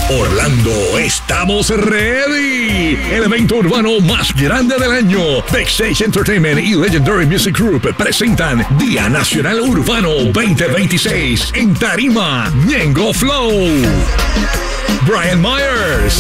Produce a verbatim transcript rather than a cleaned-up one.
Orlando, estamos ready. El evento urbano más grande del año. Backstage Entertainment y Legendary Music Group presentan Día Nacional Urbano veinte veintiséis en Tarima, Ñengo Flow. Brian Myers,